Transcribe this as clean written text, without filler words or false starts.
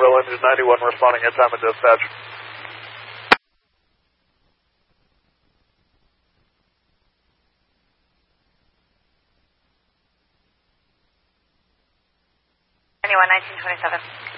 Seattle Engine 91 responding in time and dispatch. Anyone, 1927.